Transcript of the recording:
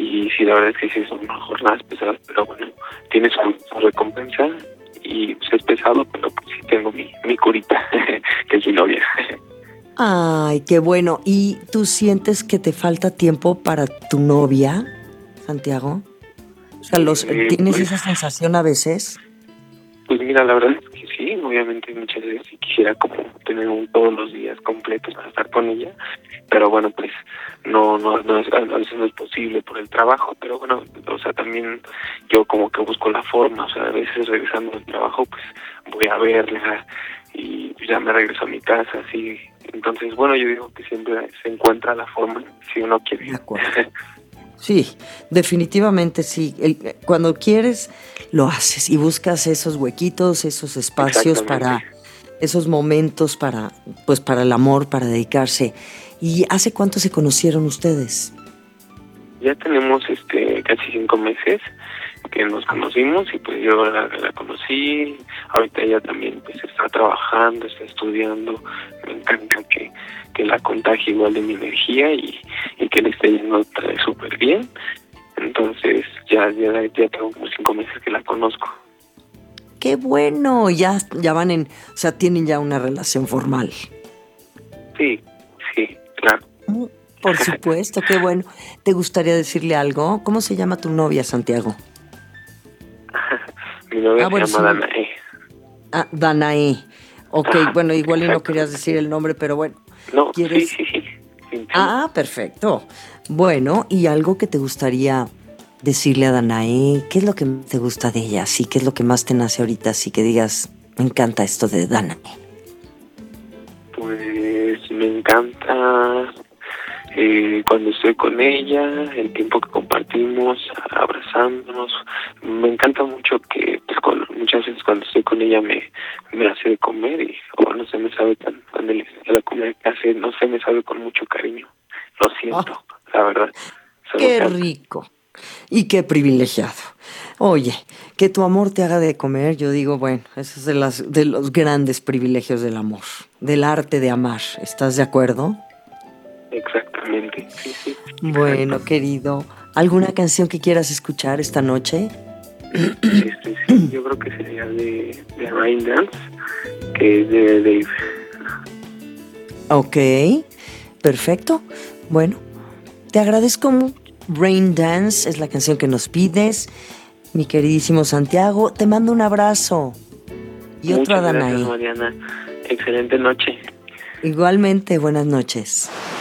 y sí, la verdad es que sí son jornadas pesadas, pero bueno, tiene su recompensa y pues, es pesado, pero pues sí tengo mi curita, que es mi novia. Ay, qué bueno. ¿Y tú sientes que te falta tiempo para tu novia, Santiago? O sea, ¿tienes Pues esa sensación a veces? Pues mira, la verdad es que sí, obviamente muchas veces sí quisiera como tener todos los días completos para estar con ella, pero bueno, pues no es, a veces no es posible por el trabajo, pero bueno, o sea, también yo como que busco la forma, o sea, a veces regresando del trabajo, pues voy a verla y ya me regreso a mi casa, así, entonces bueno, yo digo que siempre se encuentra la forma si uno quiere. De acuerdo. Sí, definitivamente sí. Cuando quieres, lo haces y buscas esos huequitos, esos espacios Exactamente. para esos momentos para, pues, para el amor, para dedicarse. ¿Y hace cuánto se conocieron ustedes? Ya tenemos casi 5 meses que nos conocimos y pues yo la conocí, ahorita ella también pues está trabajando, está estudiando, me encanta que la contagie igual de mi energía y que le esté yendo súper bien, entonces ya tengo como 5 meses que la conozco. ¡Qué bueno! Ya van o sea, tienen ya una relación formal. Sí, sí, claro. Mm, Por supuesto, qué bueno. ¿Te gustaría decirle algo? ¿Cómo se llama tu novia, Santiago? Mi novia Ah, se bueno, llama sí. Danae. Ah, Danae. Ok, Ajá, bueno, igual y no querías exactamente. decir el nombre, pero bueno, No, sí, ¿quieres? sí, sí, sí, sí. Ah, perfecto. Bueno, ¿y algo que te gustaría decirle a Danae? ¿Qué es lo que te gusta de ella? Sí, ¿qué es lo que más te nace ahorita? Así que digas, me encanta esto de Danae. Pues me encanta cuando estoy con ella, el tiempo que compartimos, abrazándonos. Me encanta mucho que pues, muchas veces cuando estoy con ella me hace de comer y o no sé, me sabe tan deliciosa la comida que hace, no sé, me sabe con mucho cariño. Lo Ah, siento, la verdad, eso me qué encanta. rico y qué privilegiado. Oye, que tu amor te haga de comer, yo digo, bueno, eso es de los grandes privilegios del amor, del arte de amar. ¿Estás de acuerdo? Exactamente, sí, sí, exacto. Bueno, querido, ¿alguna canción que quieras escuchar esta noche? Sí, yo creo que sería de Rain Dance, que es de Dave. Ok, perfecto. Bueno, te agradezco. Rain Dance es la canción que nos pides. Mi queridísimo Santiago, te mando un abrazo. Y otro a Muchas gracias, Danae. Mariana. Excelente noche. Igualmente, buenas noches.